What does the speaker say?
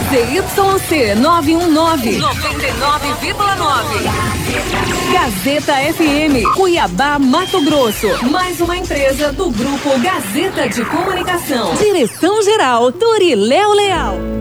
ZYC 919, 99,9. Gazeta FM, Cuiabá, Mato Grosso. Mais uma empresa do Grupo Gazeta de Comunicação. Direção-geral, Doriléo Leal.